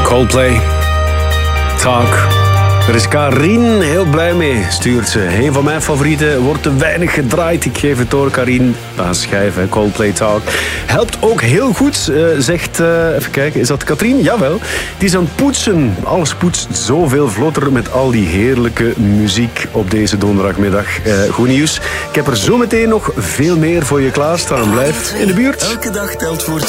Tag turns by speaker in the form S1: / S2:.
S1: Coldplay. Talk. Daar is Karin heel blij mee, stuurt ze. Een van mijn favorieten wordt te weinig gedraaid. Ik geef het door, Karin. Aan schijf, hè. Coldplay Talk. Helpt ook heel goed, zegt... even kijken, is dat Katrien? Jawel. Die is aan het poetsen. Alles poetst zoveel vlotter met al die heerlijke muziek op deze donderdagmiddag. Goed nieuws. Ik heb er zo meteen nog veel meer voor je klaarstaan. Blijf in de buurt.
S2: Elke dag telt voor